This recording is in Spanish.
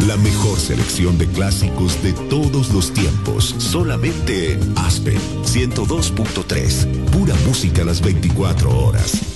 La mejor selección de clásicos de todos los tiempos. Solamente Aspen 102.3. Pura música las 24 horas.